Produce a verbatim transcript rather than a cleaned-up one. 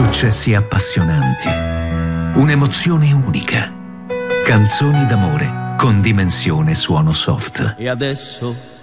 Successi appassionanti. Un'emozione unica. Canzoni d'amore con dimensione suono soft. E adesso